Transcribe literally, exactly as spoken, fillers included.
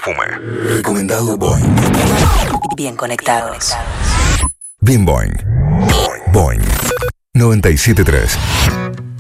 perfume. Recomendado Boing. Bien conectados. Bien Boing. Boing. noventa y siete punto tres.